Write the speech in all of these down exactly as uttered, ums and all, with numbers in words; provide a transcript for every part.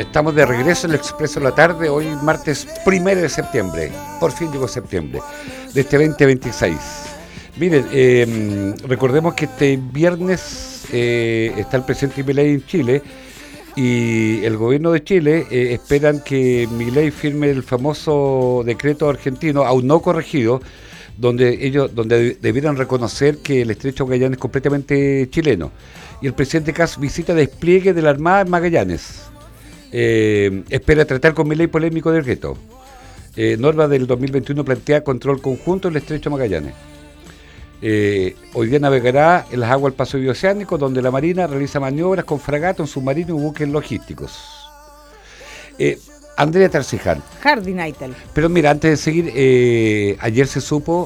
Estamos de regreso en el Expreso de la Tarde, hoy martes primero de septiembre. Por fin llegó septiembre de este veinte veintiséis. Miren, eh, recordemos que este viernes eh, está el presidente Milei en Chile y el gobierno de Chile eh, esperan que Milei firme el famoso decreto argentino, aún no corregido, donde ellos donde debieran reconocer que el Estrecho de Magallanes es completamente chileno. Y el presidente Kast visita despliegue de la Armada en Magallanes. Eh, espera tratar con Milei polémico decreto. Eh, norma del dos mil veintiuno plantea control conjunto del Estrecho de Magallanes. Eh, hoy día navegará en las aguas del paso bioceánico, donde la Marina realiza maniobras con fragatas, submarinos y buques logísticos. Eh, Andrea Tarciján. Jardinaitel. Pero mira, antes de seguir, eh, ayer se supo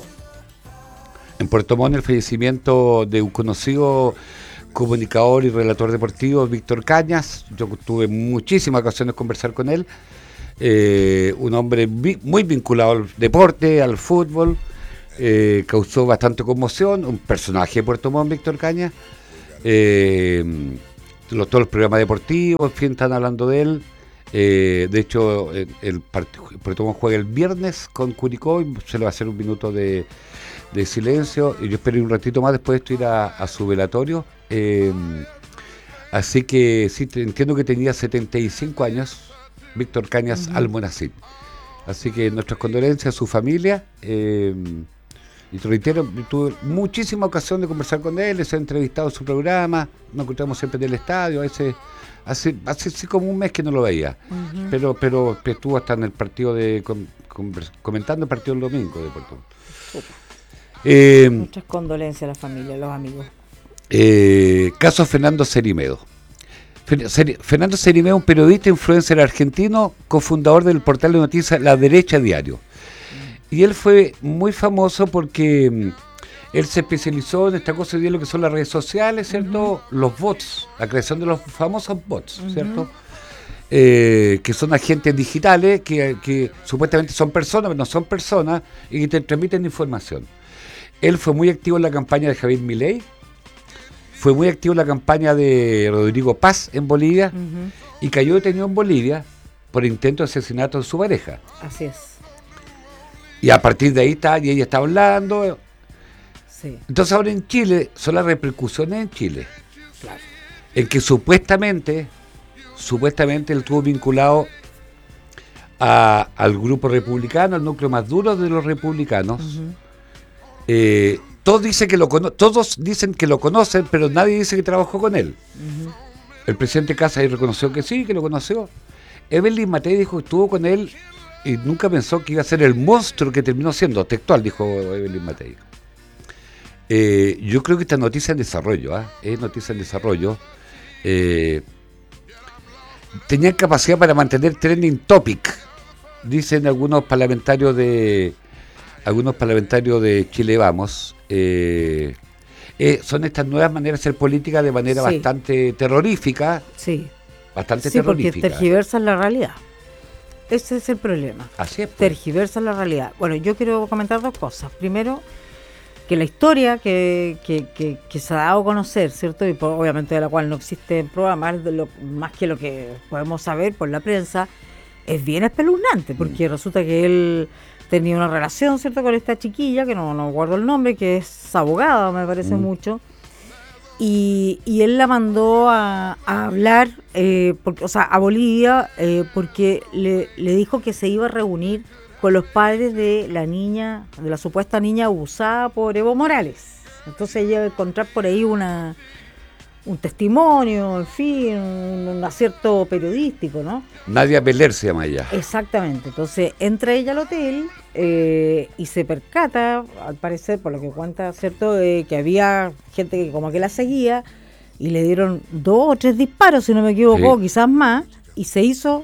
en Puerto Montt el fallecimiento de un conocido comunicador y relator deportivo, Víctor Cañas. Yo tuve muchísimas ocasiones de conversar con él. Eh, un hombre vi- muy vinculado al deporte, al fútbol. Eh, causó bastante conmoción. Un personaje de Puerto Montt, Víctor Cañas. Eh, los, todos los programas deportivos, en fin, están hablando de él. Eh, de hecho, el, el part- Puerto Montt juega el viernes con Curicó y se le va a hacer un minuto de, de silencio. Y yo espero un ratito más después de esto ir a, a su velatorio. Eh, así que sí, te, entiendo que tenía setenta y cinco años, Víctor Cañas uh-huh. Almonacid. Así que nuestras condolencias a su familia. Eh, y te reitero, tuve muchísima ocasión de conversar con él, les he entrevistado en su programa, nos encontramos siempre en el estadio, a veces, hace, hace sí como un mes que no lo veía, uh-huh. pero, pero estuvo hasta en el partido de com, com, comentando el partido del domingo de Puerto Montt. Eh, Muchas condolencias a la familia, a los amigos. Eh, caso Fernando Cerimedo. Fernando Cerimedo, un periodista influencer argentino, cofundador del portal de noticias La Derecha Diario. Y él fue muy famoso porque um, él se especializó en esta cosa de lo que son las redes sociales, ¿cierto? Uh-huh. Los bots, la creación de los famosos bots, uh-huh. ¿cierto? Eh, que son agentes digitales que, que supuestamente son personas, pero no son personas, y que te transmiten información. Él fue muy activo en la campaña de Javier Milei. Fue muy activo en la campaña de Rodrigo Paz en Bolivia uh-huh. y cayó detenido en Bolivia por intento de asesinato de su pareja. Así es. Y a partir de ahí está, y ella está hablando. Sí. Entonces ahora en Chile, son las repercusiones en Chile. Claro. En que supuestamente, supuestamente él estuvo vinculado a, al grupo republicano, al núcleo más duro de los republicanos. Uh-huh. Eh, Todos dicen que lo cono- todos dicen que lo conocen, pero nadie dice que trabajó con él. Uh-huh. El presidente Kast ahí reconoció que sí, que lo conoció. Evelyn Matei dijo que estuvo con él y nunca pensó que iba a ser el monstruo que terminó siendo. Textual, dijo Evelyn Matei. Eh, yo creo que esta noticia en desarrollo, ¿eh? es noticia en desarrollo. Eh, tenían capacidad para mantener trending topic, dicen algunos parlamentarios de algunos parlamentarios de Chile Vamos. Eh, eh, son estas nuevas maneras de hacer política de manera sí. bastante terrorífica. Sí. Bastante sí, terrorífica. Porque tergiversan la realidad. Ese es el problema. Así es. Pues. Tergiversan la realidad. Bueno, yo quiero comentar dos cosas. Primero, que la historia que, que, que, que se ha dado a conocer, ¿cierto? Y por, obviamente de la cual no existe programa, lo, más que lo que podemos saber por la prensa, es bien espeluznante, porque mm. resulta que él tenía una relación, ¿cierto?, con esta chiquilla, que no, no guardo el nombre, que es abogada, me parece mm. mucho, y, y él la mandó a, a hablar, eh, porque, o sea, a Bolivia, eh, porque le, le dijo que se iba a reunir con los padres de la niña, de la supuesta niña abusada por Evo Morales. Entonces ella iba a encontrar por ahí una un testimonio, en fin, un, un acierto periodístico, ¿no? Nadia Beler se llama ella. Exactamente. Entonces entra ella al hotel eh, y se percata, al parecer, por lo que cuenta, ¿cierto?, eh, que había gente que como que la seguía y le dieron dos o tres disparos, si no me equivoco, sí. quizás más, y se hizo,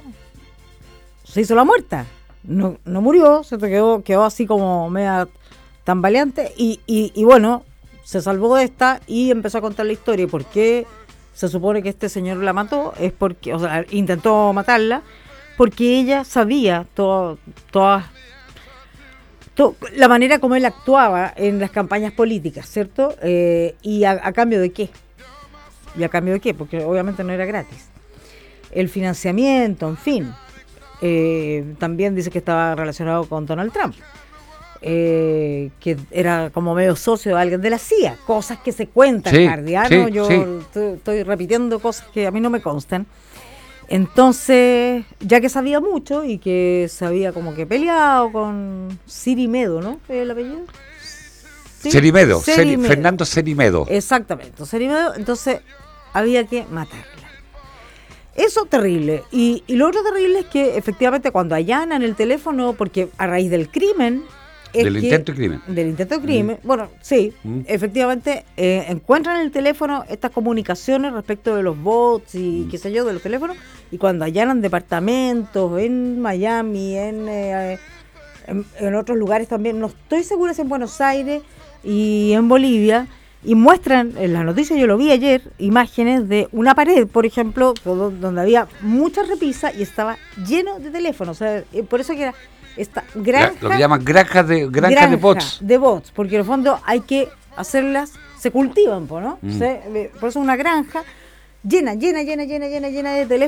se hizo la muerta. No, no murió, ¿cierto? Quedó, quedó así como media tambaleante y, y, y bueno, se salvó de esta y empezó a contar la historia. ¿Por qué se supone que este señor la mató? Es porque, o sea, intentó matarla, porque ella sabía todo, toda, todo, la manera como él actuaba en las campañas políticas, ¿cierto? Eh, ¿Y a, a cambio de qué? ¿Y a cambio de qué? Porque obviamente no era gratis. el financiamiento, en fin. Eh, también dice que estaba relacionado con Donald Trump, eh, que era como medio socio de alguien de la C I A, cosas que se cuentan, Sí, Cardiano, sí, yo sí. estoy, estoy repitiendo cosas que a mí no me constan. Entonces, ya que sabía mucho y que se había como que peleado con Cerimedo, ¿no? ¿Es el apellido? Sí, Cerimedo, Ceri- Cerimedo. Fernando Cerimedo. Exactamente, Cerimedo, entonces había que matarla. Eso terrible. Y, y lo otro terrible es que efectivamente cuando allanan el teléfono, porque a raíz del crimen... es Del que- intento de crimen. Del intento de crimen. Bueno, sí, Mm. efectivamente eh, encuentran en el teléfono estas comunicaciones respecto de los bots y Mm. qué sé yo, de los teléfonos, y cuando allanan departamentos en Miami, en, eh, en, en otros lugares también, no estoy segura si en Buenos Aires y en Bolivia, y muestran, en las noticias yo lo vi ayer, imágenes de una pared, por ejemplo, do- donde había muchas repisas y estaba lleno de teléfonos. O sea, eh, por eso que era esta granja, Lo que llaman granjas de, granja de granja bots. de bots, porque en el fondo hay que hacerlas, se cultivan, po, ¿no? Mm. Se- eh, por eso una granja llena, llena, llena, llena, llena, llena de teléfonos.